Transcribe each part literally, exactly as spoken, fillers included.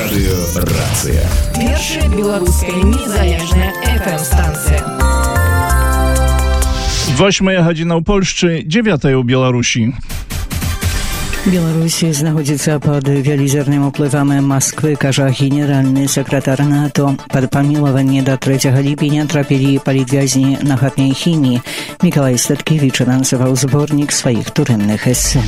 Радыё Рацыя. Першая беларуская незалежная эф эм-станцыя. Восьмая гадзіна ў Польшчы, дзевятая ў Беларусі. Беларусь знаходзіцца пад вялізарным уплывам Москвы, кажа генеральны сакратар НАТО. Пад памілаванне да трэцяга ліпеня трапілі палітвязні на хатняй хіміі. Мікалай Статкевіч анансаваў зборнік сваіх турэмных эсэ.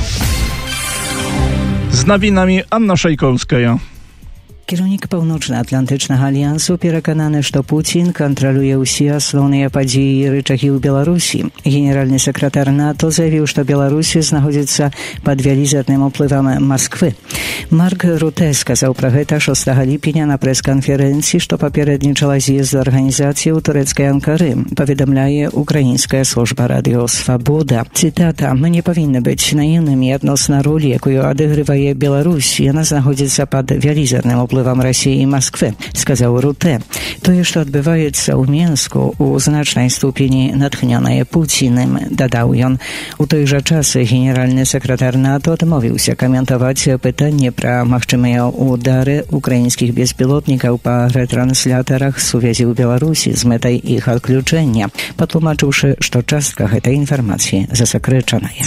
З навінамі Анна Шайкоўская. Кіраўнік Паўночна-Атлантычнага альянсу перакананы, што Пуцін кантралюе ўсе асноўныя падзеі і рычагі ў Беларусі. Генеральны сакратар НАТО заявіў, што Беларусь знаходзіцца пад вялізарным уплывам Москвы. Марк Руте сказаў пра гэта шостага ліпеня на прэс-канферэнцыі, што папярэднічала з'езду арганізацыі ў турэцкай Анкары, паведамляе украінская служба радыё «Свабода». Цытата: «Мы не павінны быць наіўнымі адносна ролі, якую адыгрывае Беларусь. Яна знаходзіцца пад вялізарным уплывам уплывам России и Москвы», сказал Руте. Тое, што адбываецца ў Менску, у значнай ступені натхнёнае Пуціным, дадаў ён. У той жа час генеральны сакратар НАТО адмовіўся каментаваць пытанне пра магчымыя удары украінскіх беспілотнікаў па рэтрансляторах сувязі ў Беларусі з мэтай іх адключэння, патлумачыўшы, што частка гэтай інфармацыі засакрэчаная.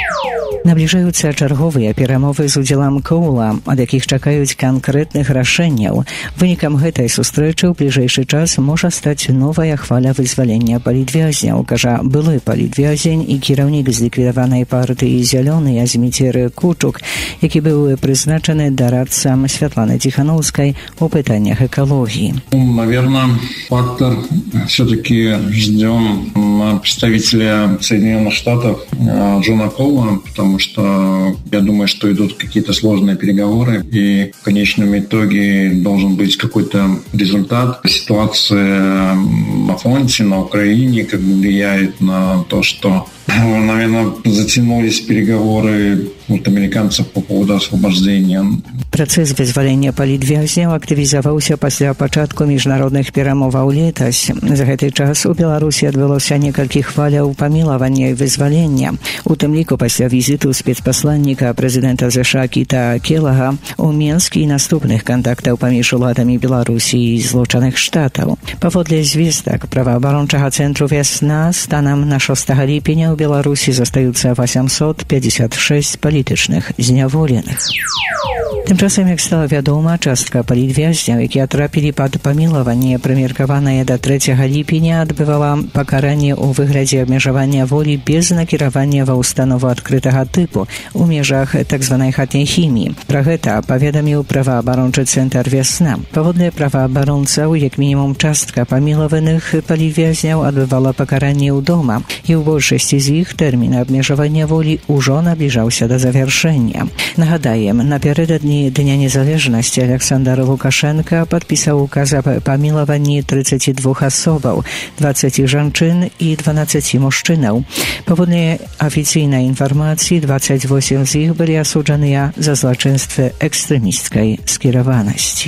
Набліжаюцца чарговыя перамовы з удзелам Коула, ад якіх чакаюць канкрэтных рашэнняў. Вынікам гэтай сустрэчы ў бліжэйшы час можа стаць новая хваля вызвалення палітвязняў, кажа былы палітвязень і кіраўнік зліквідаванай партыі «Зялёны» Азміцер Кучук, які быў прызначаны дарадцам Святланы Тихановскай у пытаннях экологии. Наверное, фактор все-таки ждем представителя Соединенных Штатов Джона Коула, потому что я думаю, что идут какие-то сложные переговоры, и в конечном итоге должен быть какой-то результат. Ситуация на фронте, на Украине как бы влияет на то, что, наверное, затянулись переговоры от американцев по поводу освобождения. Працэс вызвалення палітвязняў актывізаваўся пасля пачатку міжнародных перамоваў летась. За гэты час у Беларусі адбылося некалькі хваляў памілавання і вызвалення. У тым ліку пасля візіту спецпасланніка прэзідэнта ЗША Кіта Келага у Менскі і наступных кантактаў паміж уладамі Беларусі і Злучаных Штатаў. Паводле звестак праваабарончага цэнтру «Вясна», станам на шостага ліпеня ў Беларусі застаюцца восемьсот пятьдесят шесть палітычных зняволеных. Тымчасам, як стала вядома, частка палітвязняў, якія трапілі пад памілаванне, прымеркаванае да трэцяга ліпеня, адбывала пакаранне ў выглядзе абмежавання волі без накіравання ва ўстанову адкрытага тыпу у межах так званай хатняй хіміі. Пра гэта паведаміў праваабарончы цэнтр «Вясна». Паводле праваабаронцаў, як мінімум частка памілаваных палітвязняў адбывала пакаранне ў дома, і ў большасці з іх тэрмін абмежавання волі ўжо набліжаўся да завяршэння. Нагадаем, напярэдадні Дня незалежнасці Александр Лукашенко падпісаў указ аб памілаванні трыццаці двух асобаў, дваццаці жанчын і дванаццаці мужчынаў. Паводле афіцыйнай інфармацыі, дваццаць восем з іх былі асуджаныя за злачынствы экстрэмісцкай скіраванасці.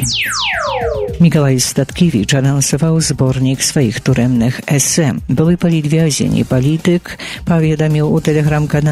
Мікалай Статкевіч анансаваў зборнік сваіх турэмных эсэ. Былы палітвязень і палітык паведаміў у тэлеграм-канале